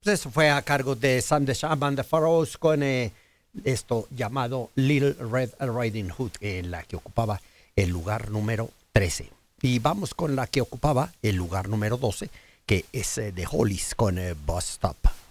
Pues eso fue a cargo de Sam the Shaman de Pharaohs con esto llamado Little Red Riding Hood, la que ocupaba el lugar número 13. Y vamos con la que ocupaba el lugar número 12, que es The Hollies con Bus Stop.